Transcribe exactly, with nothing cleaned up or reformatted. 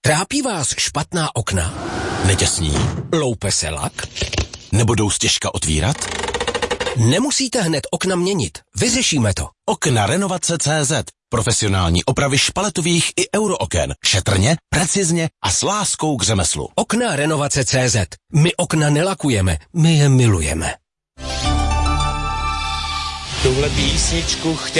Trápí vás špatná okna? Netěsní? Loupe se lak? Nebudou stěžka otvírat? Nemusíte hned okna měnit. Vyřešíme to. Okna Renovace tečka cé zet. Profesionální opravy špaletových i eurooken. Šetrně, precizně a s láskou k řemeslu. Okna Renovace tečka cé zet. My okna nelakujeme, my je milujeme. Tuhle písničku chtěl